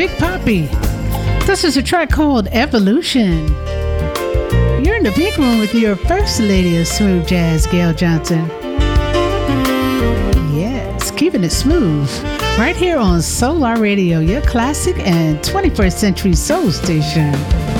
Big Poppy. This is a track called Evolution. You're in the big room with your first lady of smooth jazz, Gail Johnson. Yes, keeping it smooth. Right here on Solar Radio, your classic and 21st century soul station.